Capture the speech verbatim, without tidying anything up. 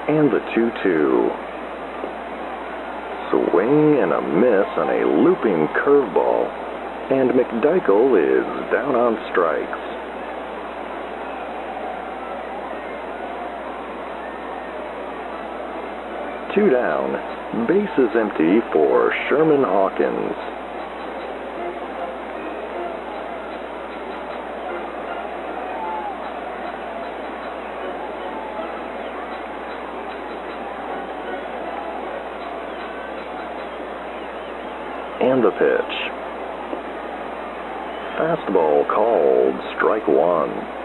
And the two two. Swing and a miss on a looping curveball, and McDykel is down on strikes. Two down, bases empty for Sherman Hawkins. And the pitch. Fastball called, strike one.